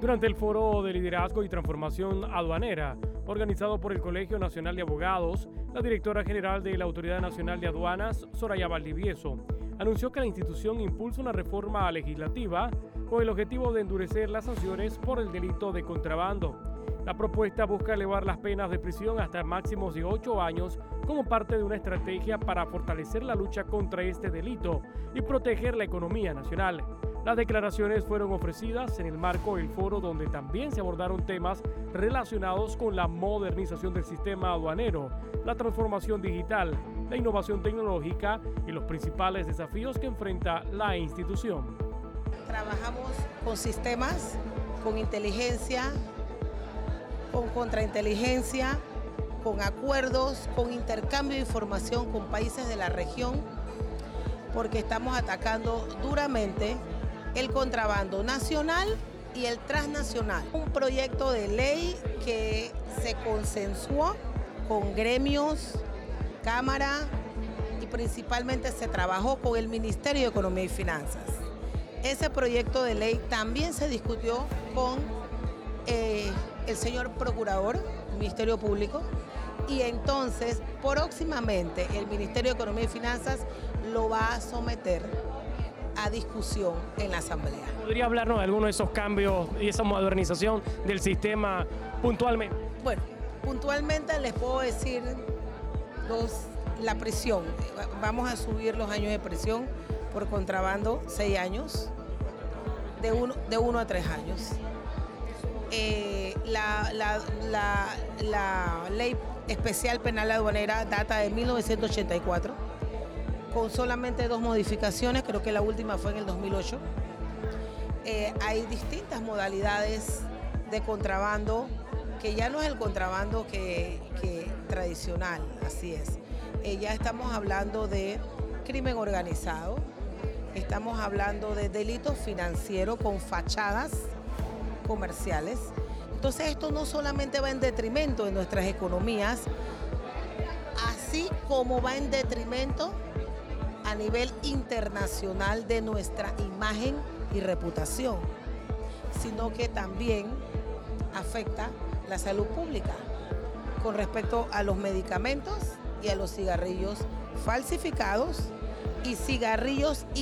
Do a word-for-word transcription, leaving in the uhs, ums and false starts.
Durante el Foro de Liderazgo y Transformación Aduanera, organizado por el Colegio Nacional de Abogados, la directora general de la Autoridad Nacional de Aduanas, Soraya Valdivieso, anunció que la institución impulsa una reforma legislativa con el objetivo de endurecer las sanciones por el delito de contrabando. La propuesta busca elevar las penas de prisión hasta máximos de ocho años como parte de una estrategia para fortalecer la lucha contra este delito y proteger la economía nacional. Las declaraciones fueron ofrecidas en el marco del foro, donde también se abordaron temas relacionados con la modernización del sistema aduanero, la transformación digital, la innovación tecnológica y los principales desafíos que enfrenta la institución. Trabajamos con sistemas, con inteligencia, con contrainteligencia, con acuerdos, con intercambio de información con países de la región, porque estamos atacando duramente el contrabando nacional y el transnacional. Un proyecto de ley que se consensuó con gremios, Cámara y principalmente se trabajó con el Ministerio de Economía y Finanzas. Ese proyecto de ley también se discutió con eh, el señor Procurador, el Ministerio Público, y entonces próximamente el Ministerio de Economía y Finanzas lo va a someter a discusión en la Asamblea. ¿Podría hablarnos de alguno de esos cambios y esa modernización del sistema puntualmente? Bueno, puntualmente les puedo decir dos, la prisión. Vamos a subir los años de prisión por contrabando, seis años, de uno, de uno a tres años. Eh, la, la, la, la ley especial penal aduanera data de mil novecientos ochenta y cuatro. Con solamente dos modificaciones, creo que la última fue en el dos mil ocho. Eh, hay distintas modalidades de contrabando, que ya no es el contrabando que, que tradicional, así es. Eh, ya estamos hablando de crimen organizado, estamos hablando de delitos financieros con fachadas comerciales. Entonces esto no solamente va en detrimento de nuestras economías, así como va en detrimento a nivel internacional de nuestra imagen y reputación, sino que también afecta la salud pública con respecto a los medicamentos y a los cigarrillos falsificados y cigarrillos